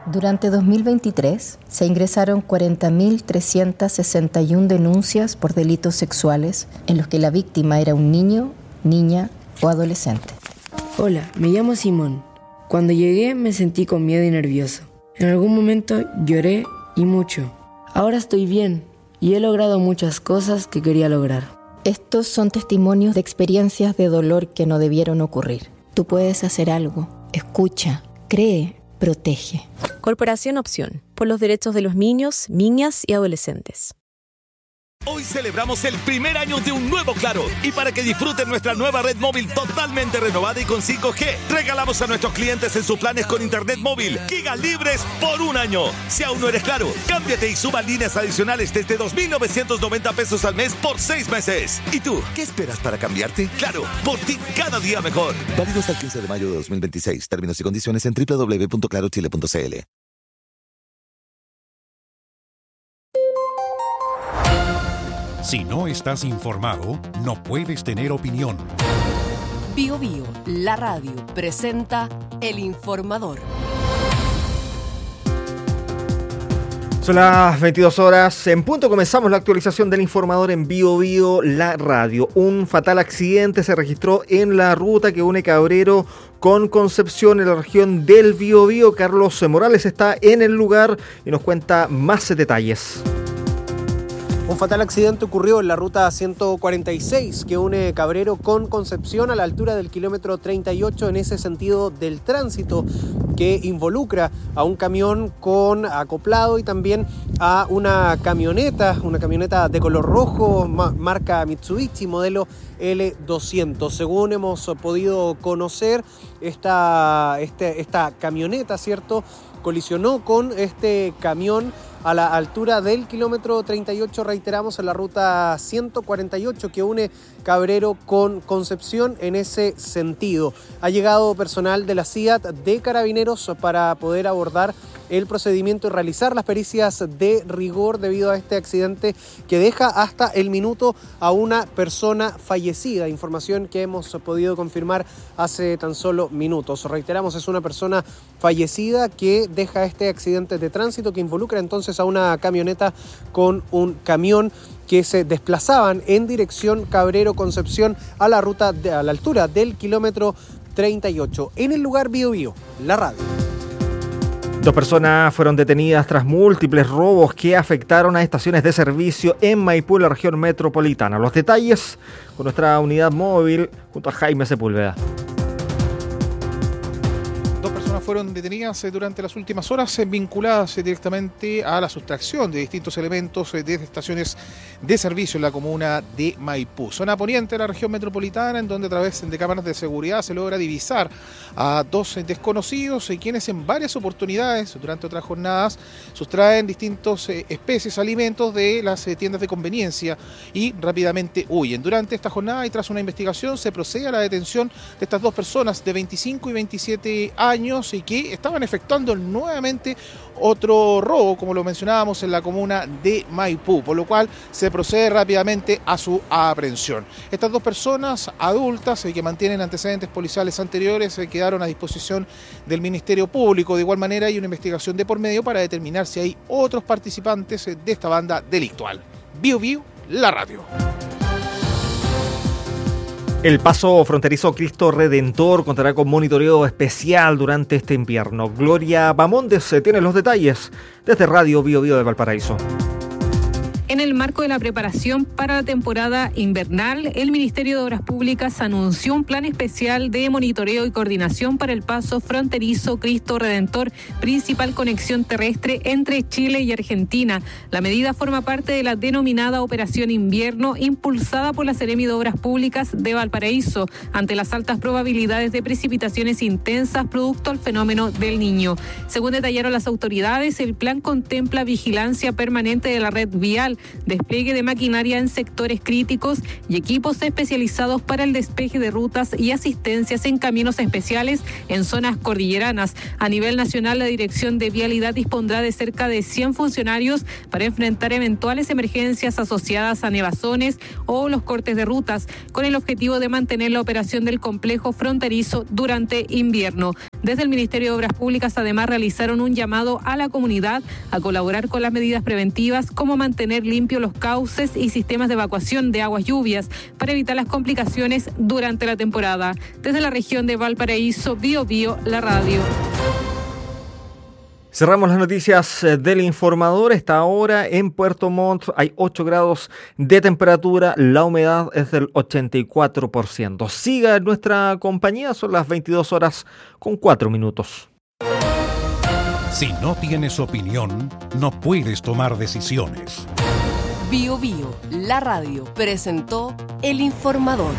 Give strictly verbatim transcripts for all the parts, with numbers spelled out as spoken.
Durante dos mil veintitrés se ingresaron cuarenta mil trescientas sesenta y una denuncias por delitos sexuales en los que la víctima era un niño, niña o adolescente. Hola, me llamo Simón. Cuando llegué me sentí con miedo y nervioso. En algún momento lloré y mucho. Ahora estoy bien y he logrado muchas cosas que quería lograr. Estos son testimonios de experiencias de dolor que no debieron ocurrir. Tú puedes hacer algo. Escucha, cree, protege. Corporación Opción, por los derechos de los niños, niñas y adolescentes. Hoy celebramos el primer año de un nuevo Claro. Y para que disfruten nuestra nueva red móvil totalmente renovada y con cinco G, regalamos a nuestros clientes en sus planes con internet móvil gigas libres por un año. Si aún no eres Claro, cámbiate y suba líneas adicionales desde dos mil novecientos noventa pesos al mes por seis meses. ¿Y tú, qué esperas para cambiarte? Claro, por ti cada día mejor. Válido hasta el quince de mayo de dos mil veintiséis. Términos y condiciones en doble u doble u doble u punto claro chile punto c l. Si no estás informado, no puedes tener opinión. Bio Bio, la radio, presenta El Informador. Son las veintidós horas. En punto comenzamos la actualización del Informador en Bio Bio, la radio. Un fatal accidente se registró en la ruta que une Cabrero con Concepción en la región del Bio Bio. Carlos Morales está en el lugar y nos cuenta más detalles. Un fatal accidente ocurrió en la ruta ciento cuarenta y seis que une Cabrero con Concepción a la altura del kilómetro treinta y ocho en ese sentido del tránsito que involucra a un camión con acoplado y también a una camioneta, una camioneta de color rojo, marca Mitsubishi, modelo L doscientos. Según hemos podido conocer, esta, este, esta camioneta, ¿cierto?, colisionó con este camión a la altura del kilómetro treinta y ocho, reiteramos, en la ruta ciento cuarenta y ocho que une Cabrero con Concepción en ese sentido. Ha llegado personal de la C I A T de Carabineros para poder abordar el procedimiento y realizar las pericias de rigor debido a este accidente que deja hasta el minuto a una persona fallecida, información que hemos podido confirmar hace tan solo minutos. Reiteramos, es una persona fallecida que deja este accidente de tránsito que involucra entonces a una camioneta con un camión que se desplazaban en dirección Cabrero-Concepción a la ruta de, a la altura del kilómetro treinta y ocho. En el lugar Bio Bio, la radio. Dos personas fueron detenidas tras múltiples robos que afectaron a estaciones de servicio en Maipú, la región metropolitana. Los detalles con nuestra unidad móvil junto a Jaime Sepúlveda. Fueron detenidas durante las últimas horas vinculadas directamente a la sustracción de distintos elementos de estaciones de servicio en la comuna de Maipú. Zona poniente de la región metropolitana, en donde a través de cámaras de seguridad se logra divisar a dos desconocidos quienes en varias oportunidades durante otras jornadas sustraen distintas especies, alimentos de las tiendas de conveniencia y rápidamente huyen. Durante esta jornada y tras una investigación se procede a la detención de estas dos personas de veinticinco y veintisiete años y que estaban efectuando nuevamente otro robo, como lo mencionábamos, en la comuna de Maipú, por lo cual se procede rápidamente a su aprehensión. Estas dos personas adultas eh, que mantienen antecedentes policiales anteriores eh, quedaron a disposición del Ministerio Público. De igual manera hay una investigación de por medio para determinar si hay otros participantes eh, de esta banda delictual. Bio Bio, la radio. El paso fronterizo Cristo Redentor contará con monitoreo especial durante este invierno. Gloria Bamondes tiene los detalles desde Radio Bio Bio de Valparaíso. En el marco de la preparación para la temporada invernal, el Ministerio de Obras Públicas anunció un plan especial de monitoreo y coordinación para el paso fronterizo Cristo Redentor, principal conexión terrestre entre Chile y Argentina. La medida forma parte de la denominada Operación Invierno, impulsada por la Seremi de Obras Públicas de Valparaíso, ante las altas probabilidades de precipitaciones intensas producto al fenómeno del Niño. Según detallaron las autoridades, el plan contempla vigilancia permanente de la red vial, despliegue de maquinaria en sectores críticos y equipos especializados para el despeje de rutas y asistencias en caminos especiales en zonas cordilleranas. A nivel nacional, la Dirección de Vialidad dispondrá de cerca de cien funcionarios para enfrentar eventuales emergencias asociadas a nevazones o los cortes de rutas, con el objetivo de mantener la operación del complejo fronterizo durante invierno. Desde el Ministerio de Obras Públicas, además, realizaron un llamado a la comunidad a colaborar con las medidas preventivas, como mantener limpios los cauces y sistemas de evacuación de aguas lluvias para evitar las complicaciones durante la temporada. Desde la región de Valparaíso, Bio Bio, la radio. Cerramos las noticias del informador. Esta hora en Puerto Montt hay ocho grados de temperatura, la humedad es del ochenta y cuatro por ciento. Siga en nuestra compañía, son las veintidós horas con cuatro minutos. Si no tienes opinión, no puedes tomar decisiones. Bio Bio, la radio, presentó El Informador.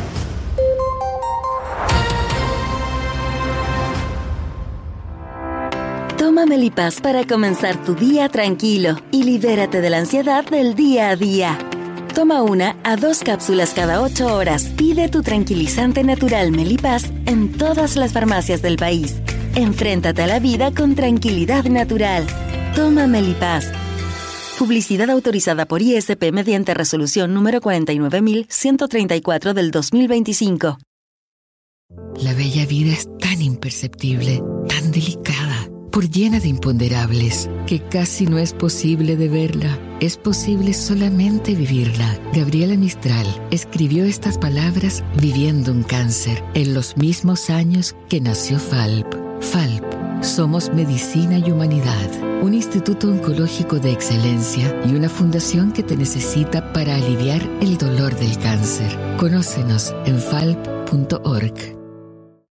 Toma Melipaz para comenzar tu día tranquilo y libérate de la ansiedad del día a día. Toma una a dos cápsulas cada ocho horas. Pide tu tranquilizante natural Melipaz en todas las farmacias del país. Enfréntate a la vida con tranquilidad natural. Toma Melipaz. Publicidad autorizada por I S P mediante resolución número cuarenta y nueve mil ciento treinta y cuatro del dos mil veinticinco. La bella vida es tan imperceptible, tan delicada, por llena de imponderables, que casi no es posible de verla. Es posible solamente vivirla. Gabriela Mistral escribió estas palabras viviendo un cáncer en los mismos años que nació F A L P. F A L P. Somos Medicina y Humanidad, un instituto oncológico de excelencia y una fundación que te necesita para aliviar el dolor del cáncer. Conócenos en falp punto org.